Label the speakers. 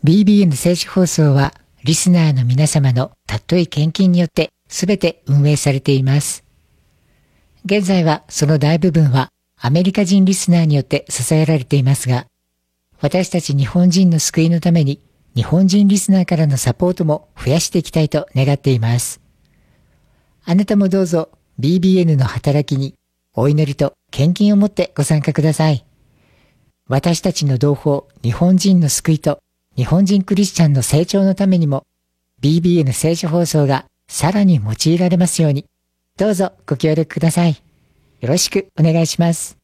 Speaker 1: BBN 聖書放送は、リスナーの皆様の尊い献金によって全て運営されています。現在はその大部分はアメリカ人リスナーによって支えられていますが、私たち日本人の救いのために日本人リスナーからのサポートも増やしていきたいと願っています。あなたもどうぞ BBN の働きにお祈りと献金を持ってご参加ください。私たちの同胞日本人の救いと日本人クリスチャンの成長のためにも BBN 聖書放送がさらに用いられますように、どうぞご協力ください。よろしくお願いします。